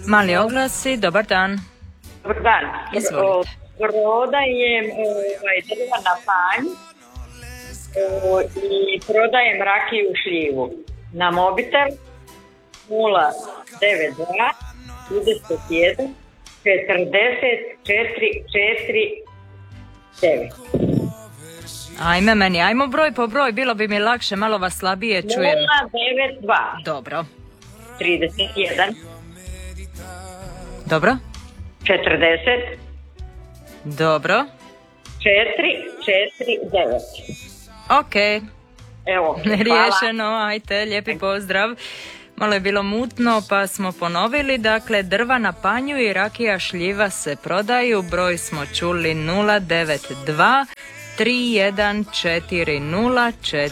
Mali oglasi, dobar dan. Dobar dan. Izvolite. Prodajem drva na panj i prodajem rakiju šljivu. Na mobitel 092 31 40 449. Ajmo broj po broj, bilo bi mi lakše, malo vas slabije čujem. 092 Dobro. 31 Dobro. 40 Dobro. 449. Ok. Evo, Riješeno, ajte, lijepi pozdrav. Malo je bilo mutno pa smo ponovili, dakle drva na panju i rakija šljiva se prodaju, broj smo čuli 092 3140